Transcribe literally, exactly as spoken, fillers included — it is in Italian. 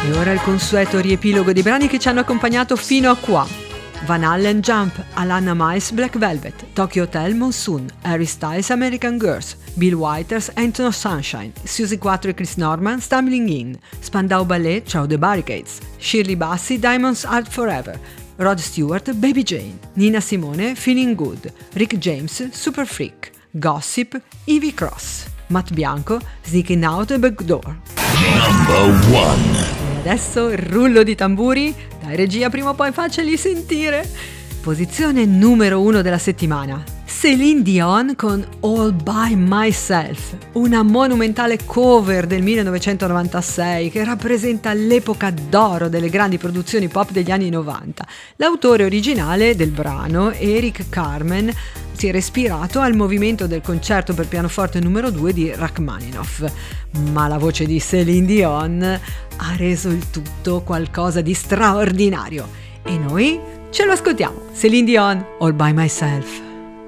E ora il consueto riepilogo dei brani che ci hanno accompagnato fino a qua. Van Halen Jump, Alana Miles Black Velvet, Tokyo Hotel Monsoon, Harry Styles American Girls, Bill Withers Ain't No Sunshine, Suzy quattro e Chris Norman Stumbling In, Spandau Ballet Ciao The Barricades, Shirley Bassey Diamonds Are Forever, Rod Stewart Baby Jane, Nina Simone Feeling Good, Rick James Super Freak, Gossip Ivy Cross, Matt Bianco Sneaking Out the Back Door. Number one. E adesso il rullo di tamburi. Dai regia, prima o poi facceli sentire. Posizione numero uno della settimana. Céline Dion con All By Myself, una monumentale cover del millenovecentonovantasei che rappresenta l'epoca d'oro delle grandi produzioni pop degli anni novanta. L'autore originale del brano, Eric Carmen, si era ispirato al movimento del concerto per pianoforte numero due di Rachmaninoff, ma la voce di Céline Dion ha reso il tutto qualcosa di straordinario. E noi ce lo ascoltiamo. Céline Dion, All By Myself.